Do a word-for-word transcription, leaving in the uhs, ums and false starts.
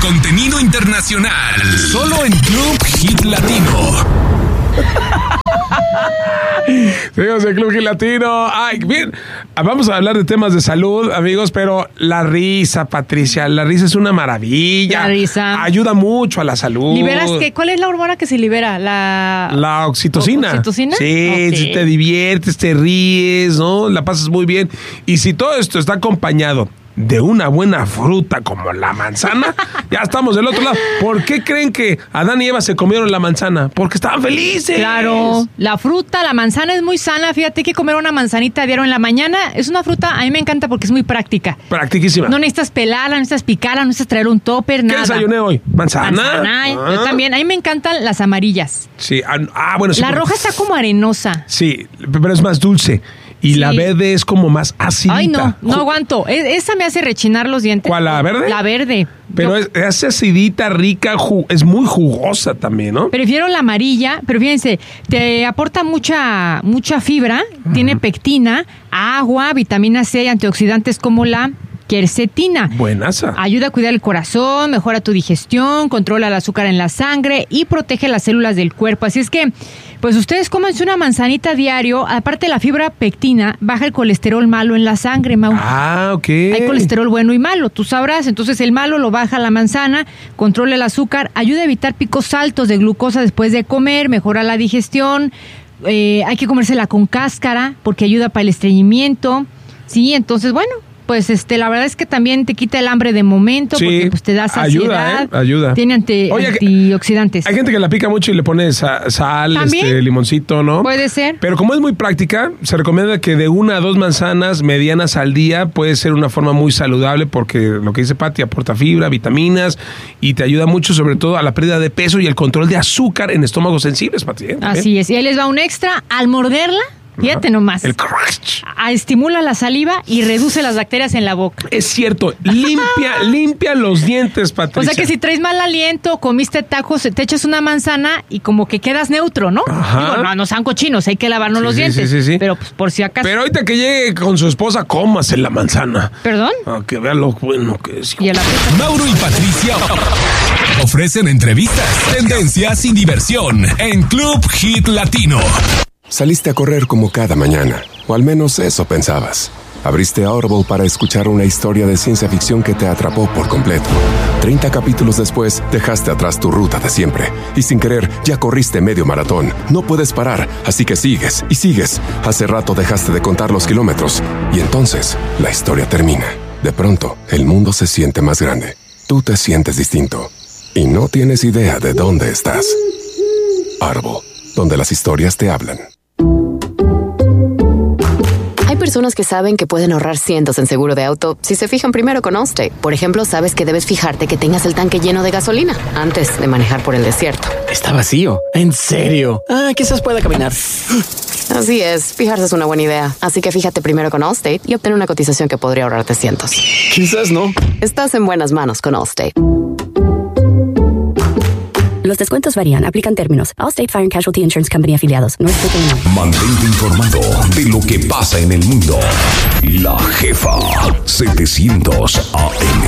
contenido internacional, solo en Club Hit Latino. Seguimos en Club Hit Latino. Ay, bien. Vamos a hablar de temas de salud, amigos, pero la risa, Patricia, la risa es una maravilla. La risa. Ayuda mucho a la salud. ¿Liberas qué? ¿Cuál es la hormona que se libera? La, la oxitocina. ¿Oxitocina? Sí, okay. Si te diviertes, te ríes, ¿no? La pasas muy bien. Y si todo esto está acompañado de una buena fruta como la manzana, ya estamos del otro lado. ¿Por qué creen que Adán y Eva se comieron la manzana? Porque estaban felices. Claro, la fruta, la manzana es muy sana. Fíjate que comer una manzanita diario en la mañana es una fruta, a mí me encanta porque es muy práctica. Practiquísima. No necesitas pelarla, no necesitas picarla, no necesitas traer un topper, nada. ¿Qué desayuné hoy? ¿Manzana? Manzana, ah. Yo también. A mí me encantan las amarillas. Sí, ah, bueno. Sí, la porque... roja está como arenosa. Sí, pero es más dulce. Y sí. La verde es como más acidita. Ay, no, no aguanto. Esa me hace rechinar los dientes. ¿Cuál, la verde? La verde. Pero es, es acidita, rica, ju- es muy jugosa también, ¿no? Prefiero la amarilla, pero fíjense, te aporta mucha, mucha fibra, uh-huh. Tiene pectina, agua, vitamina C y antioxidantes como la quercetina. Buenaza. Ayuda a cuidar el corazón, mejora tu digestión, controla el azúcar en la sangre y protege las células del cuerpo. Así es que, pues ustedes cómanse una manzanita diario. Aparte de la fibra pectina, baja el colesterol malo en la sangre, Mau. Ah, ok. Hay colesterol bueno y malo, tú sabrás. Entonces el malo lo baja la manzana, controla el azúcar, ayuda a evitar picos altos de glucosa después de comer, mejora la digestión. Eh, hay que comérsela con cáscara porque ayuda para el estreñimiento. Sí, entonces, bueno, pues este, la verdad es que también te quita el hambre de momento, sí, porque pues te da saciedad. Ayuda, ¿eh? Ayuda. Tiene anti, Oye, antioxidantes. Hay gente que la pica mucho y le pone sa- sal, este, limoncito, ¿no? Puede ser. Pero como es muy práctica, se recomienda que de una a dos manzanas medianas al día puede ser una forma muy saludable porque lo que dice Pati aporta fibra, vitaminas y te ayuda mucho sobre todo a la pérdida de peso y el control de azúcar en estómagos sensibles, Pati. ¿eh? Así es. Y ahí les va un extra. Al morderla, fíjate nomás. El crunch. Estimula la saliva y reduce las bacterias en la boca. Es cierto. Limpia, limpia los dientes, Patricia. O sea que si traes mal aliento, comiste tacos, te echas una manzana y como que quedas neutro, ¿no? Ajá. Digo, no, no sean cochinos, hay que lavarnos sí, los sí, dientes. Sí, sí, sí. Pero pues por si acaso. Pero ahorita que llegue con su esposa, cómase la manzana. ¿Perdón? Ah, que vea lo bueno que es. Y a la Mauro y Patricia ofrecen entrevistas, tendencias y diversión en Club Hit Latino. Saliste a correr como cada mañana, o al menos eso pensabas. Abriste Audible para escuchar una historia de ciencia ficción que te atrapó por completo. Treinta capítulos después, dejaste atrás tu ruta de siempre. Y sin querer, ya corriste medio maratón. No puedes parar, así que sigues y sigues. Hace rato dejaste de contar los kilómetros. Y entonces, la historia termina. De pronto, el mundo se siente más grande. Tú te sientes distinto. Y no tienes idea de dónde estás. Audible, donde las historias te hablan. Hay personas que saben que pueden ahorrar cientos en seguro de auto si se fijan primero con Allstate. Por ejemplo, sabes que debes fijarte que tengas el tanque lleno de gasolina antes de manejar por el desierto. Está vacío. ¿En serio? Ah, quizás pueda caminar. Así es, fijarse es una buena idea. Así que fíjate primero con Allstate y obtén una cotización que podría ahorrarte cientos. Quizás no. Estás en buenas manos con Allstate. Los descuentos varían, aplican términos. Allstate Fire and Casualty Insurance Company afiliados. No es Mantente informado de lo que pasa en el mundo. La Jefa setecientos A M.